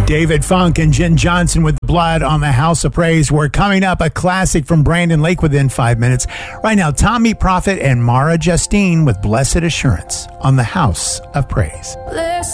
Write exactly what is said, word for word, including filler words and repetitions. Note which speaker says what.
Speaker 1: David Funk and Jen Johnson with Blood on the House of Praise. We're coming up a classic from Brandon Lake within five minutes. Right now, Tommy Prophet and Mara Justine with Blessed Assurance on the House of Praise.